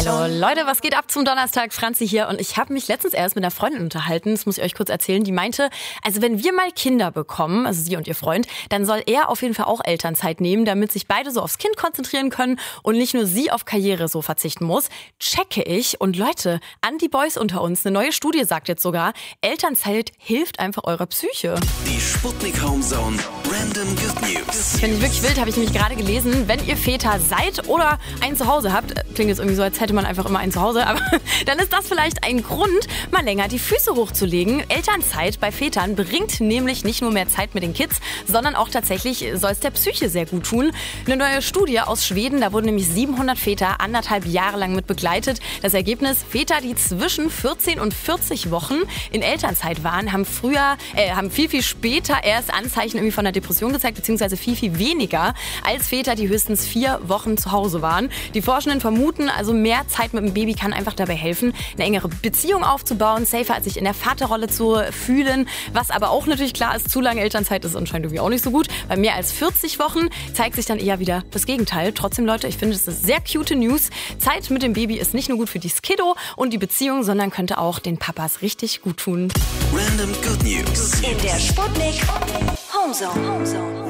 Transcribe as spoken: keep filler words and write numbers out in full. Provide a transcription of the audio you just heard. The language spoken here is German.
So, Leute, was geht ab zum Donnerstag? Franzi hier und ich habe mich letztens erst mit einer Freundin unterhalten, das muss ich euch kurz erzählen, die meinte, also wenn wir mal Kinder bekommen, also sie und ihr Freund, dann soll er auf jeden Fall auch Elternzeit nehmen, damit sich beide so aufs Kind konzentrieren können und nicht nur sie auf Karriere so verzichten muss. Checke ich und Leute, an die Boys unter uns, eine neue Studie sagt jetzt sogar, Elternzeit hilft einfach eurer Psyche. Die Sputnik Homezone Random Good News. Finde ich wirklich wild, habe ich nämlich gerade gelesen, wenn ihr Väter seid oder ein Zuhause habt, klingt jetzt irgendwie so, als hätte man einfach immer ein Zuhause, aber dann ist das vielleicht ein Grund, mal länger die Füße hochzulegen. Elternzeit bei Vätern bringt nämlich nicht nur mehr Zeit mit den Kids, sondern auch tatsächlich soll es der Psyche sehr gut tun. Eine neue Studie aus Schweden, da wurden nämlich siebenhundert Väter anderthalb Jahre lang mit begleitet. Das Ergebnis, Väter, die zwischen vierzehn und vierzig Wochen in Elternzeit waren, haben früher, äh, haben viel, viel später erst Anzeichen irgendwie von einer Depression gezeigt, beziehungsweise viel, viel weniger als Väter, die höchstens vier Wochen zu Hause waren. Die Forschenden vermuten, also mehr Zeit mit dem Baby kann einfach dabei helfen, eine engere Beziehung aufzubauen, safer als sich in der Vaterrolle zu fühlen. Was aber auch natürlich klar ist, zu lange Elternzeit ist anscheinend irgendwie auch nicht so gut. Bei mehr als vierzig Wochen zeigt sich dann eher wieder das Gegenteil. Trotzdem, Leute, ich finde, das ist sehr cute News. Zeit mit dem Baby ist nicht nur gut für die Kiddo und die Beziehung, sondern könnte auch den Papas richtig gut tun. Random Good News. In der Sputnik Homezone.